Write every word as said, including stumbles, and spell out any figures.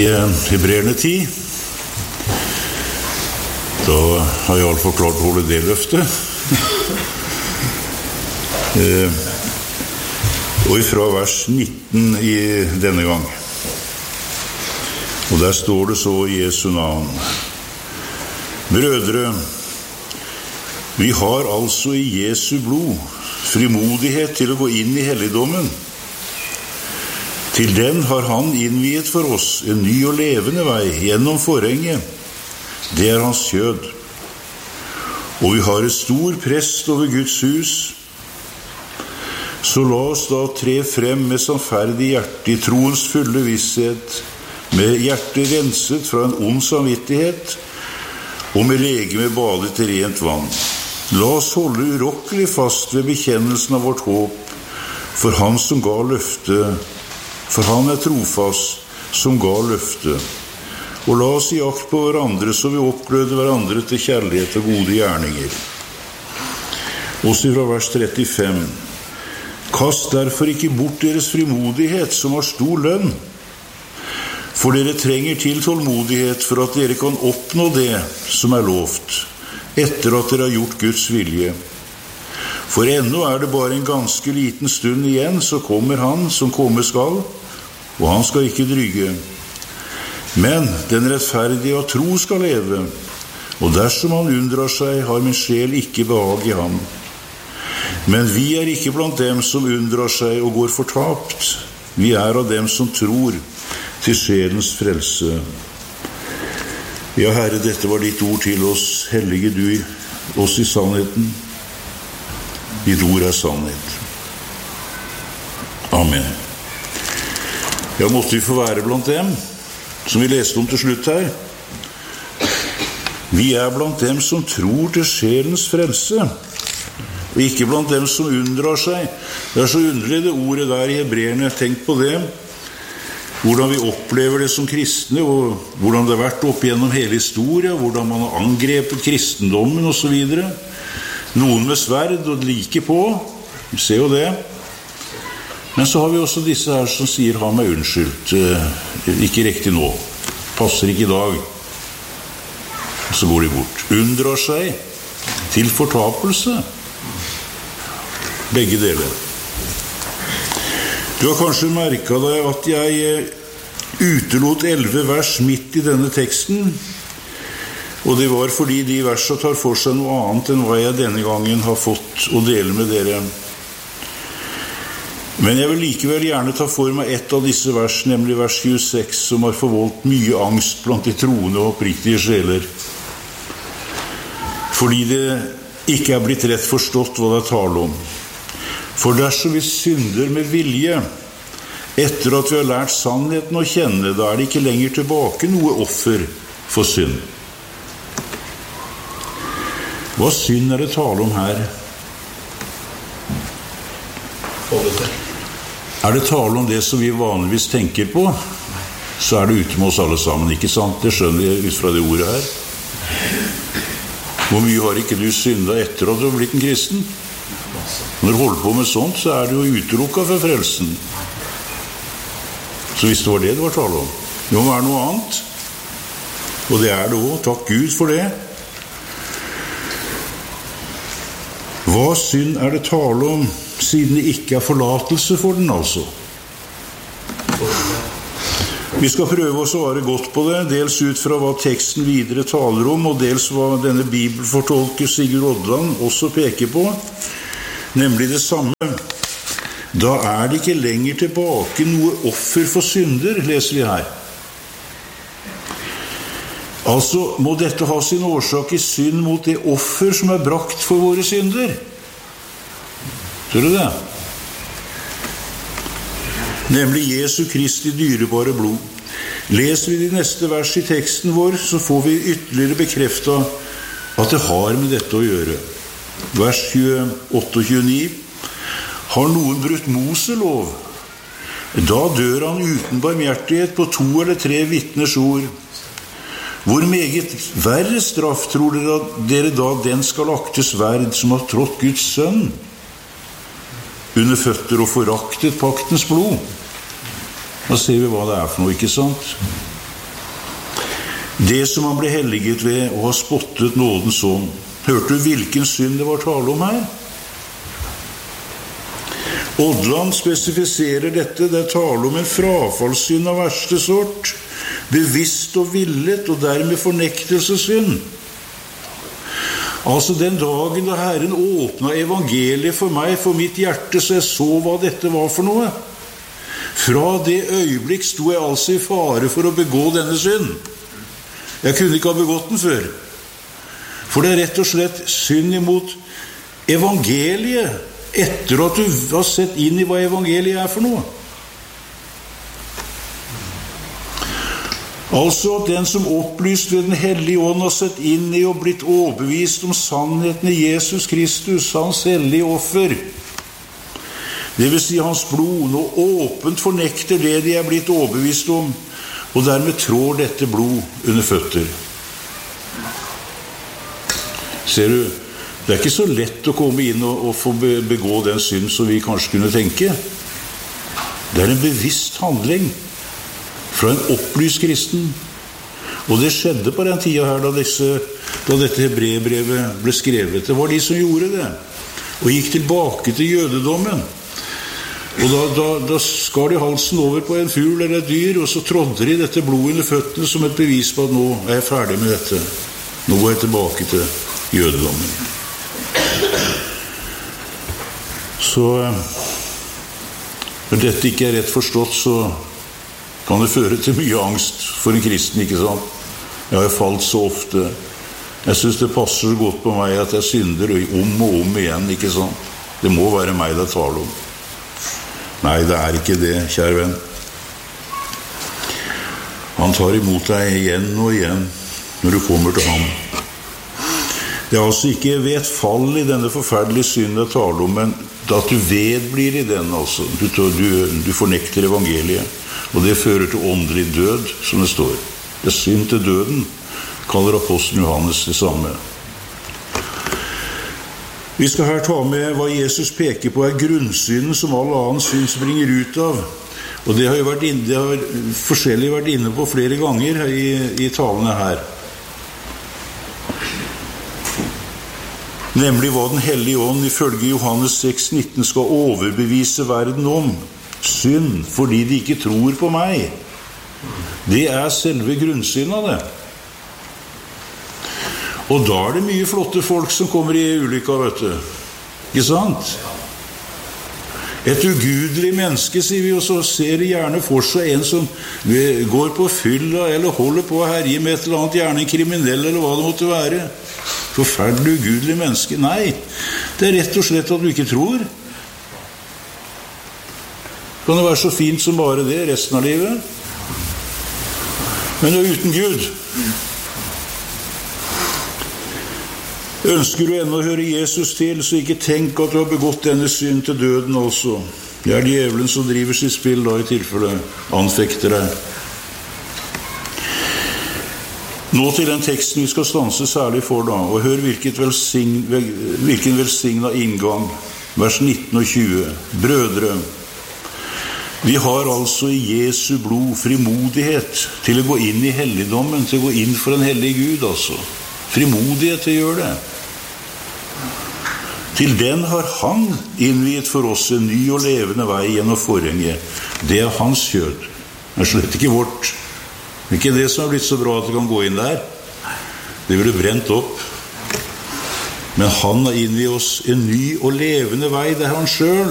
Hebreerne ti. Da har jeg i alle fall klart å holde det løftet. eh, og ifra vers nitten i denne gang. Og der står det så i Jesu navn: Brødre, vi har altså i Jesu blod frimodighet til å gå inn i helligdommen. Til den har han innviet for oss en ny og levende vei gjennom forhenget. Det er hans kjød. Og vi har et stor prest over Guds hus. Så la oss da tre frem med sannferdig hjerte i troens fulle visshet, med hjertet renset fra en ond samvittighet, og med legeme badet i rent vann. La oss holde urokkelig fast ved bekjennelsen av vårt håp, for han som ga løftet, for han er trofast som ga løftet. Og la oss i akt på hverandre, så vi oppgløder hverandre til kjærlighet og gode gjerninger. Også fra vers trettifem. Kast derfor ikke bort deres frimodighet, som har stor lønn. For dere trenger til tålmodighet for at dere kan oppnå det som er lovt, etter at dere har gjort Guds vilje. For ennå er det bare en ganske liten stund igjen, så kommer han som komme skal, og han skal ikke dryge. Men den rettferdige av tro skal leve, og dersom han unndrar seg, har min sjel ikke behag i ham. Men vi er ikke blant dem som unndrar seg og går fortapt. Vi er av dem som tror til sjelens frelse. Ja, Herre, dette var ditt ord til oss. Hellige du oss i sannheten. Ditt ord er sannhet. Amen. Ja, måtte vi få være blant dem, som vi leste om til slutt her. Vi er blant dem som tror til sjelens frelse, og ikke blant dem som unndrar seg. Det er så underlig det ordet der i Hebreerne. Tenk på det. Hvordan vi opplever det som kristne, og hvordan det har vært opp gjennom hele historien, hvordan man har angrepet kristendommen og så videre. Noen med sverd og like på, vi ser jo det. Men så har vi også disse her som sier, ha meg unnskyldt, ikke riktig nå, passer ikke i dag. Så går de bort. Unndrar seg til fortapelse. Begge deler. Du har kanskje merket deg at jeg utelot elleve vers midt i denne teksten, og det var fordi de versene tar for seg noe annet enn hva jeg denne gangen har fått å dele med dere. Men jeg vil likevel gjerne ta for meg ett av disse vers, nemlig vers tjueseks, som har forvoldt mye angst blant de troende og oppriktige sjeler. Fordi det ikke er blitt rett forstått hva det er tale om. For dersom vi synder med vilje, etter at vi har lært sannheten å kjenne, da er det ikke lenger tilbake noe offer for synd. Hva synd er det tale om her? Er det tale om det som vi vanligvis tenker på, så er det ute med oss alle sammen, ikke sant? Det skjønner vi ut fra det ordet her. Hvor mye har ikke du syndet etter at du har blitt en kristen? Når du holder på med sånt, så er du jo utelukket for frelsen. Så hvis det var det det var tale om, det må være noe annet. Og det er det også, takk Gud for det. Hva synd er det tale om, siden det ikke er forlatelse for den, altså? Vi skal prøve å svare godt på det, dels ut fra hva teksten videre taler om, og dels hva denne bibelfortolker Sigurd Odland også peker på, nemlig det samme. Da er det ikke lenger tilbake noe offer for synder, leser vi her. Altså må dette ha sin årsak i synd mot det offer som er brakt for våre synder. Ser du det? Nemlig Jesu Kristi dyrebare blod. Leser vi de neste vers i teksten vår, så får vi ytterligere bekreftet at det har med dette å gjøre. Vers tjueåtte og tjueni. Har noen brutt Moselov, da dør han uten barmhjertighet på to eller tre vitners ord. Hvor meget verre straff tror dere, dere da den skal aktes verd som har trådt Guds sønn under føtter og foraktet paktens blod? Da ser vi hva det er for noe, ikke sant? det som han ble helliget ved og har spottet nådens ånd. Hørte du hvilken synd det var tale om her? Odland spesifiserer dette, det er tale om en frafallssynd av verste sort, bevisst og villet, og dermed fornektelsessynd. Altså den dagen da Herren åpnet evangeliet for meg, for mitt hjerte, så jeg så hva dette var for noe. Fra det øyeblikk sto jeg altså i fare for å begå denne synd. Jeg kunne ikke ha begått den før. For det er rett og slett synd imot evangeliet, etter at du har sett inn i hva evangeliet er for noe. Altså at den som opplyst ved den hellige ånd har sett inn i og blitt overbevist om sannheten i Jesus Kristus, hans hellige offer, det vil si hans blod, nå åpent fornekter det de er blitt overbevist om, og dermed trår dette blod under føtter. Ser du, det er ikke så lett å komme inn og, og få begå den synd som vi kanskje kunne tenke. Det er en bevisst handling fra en opplyst kristen. Og det skjedde på den tida her da, disse, da dette hebreerbrevet ble skrevet. Det var de som gjorde det, og gikk tilbake til jødedommen. Og da, da, da skar de halsen over på en fugl eller et dyr, og så trådde de dette blodet under føttene som et bevis på at nå er jeg ferdig med dette. Nå går jeg tilbake til jødedommen. Så når dette ikke er rett forstått, så kan det føre til mye angst for en kristen, ikke sant? Jeg har falt så ofte. Jeg synes det passer så godt på meg at jeg synder om og om igjen, ikke sant? Det må være meg det taler om. Nei, det er ikke det, kjære venn. Han tar imot deg igjen og igjen når du kommer til ham. Det er altså ikke ved et fall i denne forferdelige synd jeg taler om, men at du vedblir i den, altså. Du, du, du fornekter evangeliet, og det fører til åndelig død, som det står. Det er synd til døden, kaller apostelen Johannes det samme. Vi skal her ta med hva Jesus peker på er grunnsynden som all annen synd springer ut av. Og det har jo vært inne, det har forskjellig vært inne på flere ganger i, i talene her. Nemlig hva den hellige ånd ifølge Johannes seks nitten skal overbevise verden om. Synd, fordi de ikke tror på meg. Det er selve grunnsynden av det. Og da er det mye flotte folk som kommer i ulykka, vet du. Ikke sant? Et ugudelig menneske, sier vi, og så ser de gjerne for seg en som går på fylla, eller holder på å herje med et eller annet, gjerne en kriminell, eller hva det måtte være. Forferdelig ugudelig menneske. Nei, det er rett og slett at du ikke tror. Kan det være så fint som bare det resten av livet? Men uten Gud. Ønsker du ennå å høre Jesus til, så ikke tenk at du har begått denne synd til døden også. Det er djevelen som driver sitt spill da, i tilfelle anfekter deg. Nå til den teksten vi skal stanse særlig for da, og hør hvilket velsign, hvilken velsignet inngang, vers nitten og tjue. Brødre, vi har altså i Jesu blod frimodighet til å gå inn i helligdommen, til å gå inn for en hellig Gud, altså. Frimodighet til å gjøre det. Til den har han innviet for oss en ny og levende vei gjennom forhenget. Det er hans kjød. Det er slett ikke vårt. Det er ikke det som har blitt så bra at det kan gå inn der. Det ville brent opp. Men han har innviet oss en ny og levende vei. Det er han selv.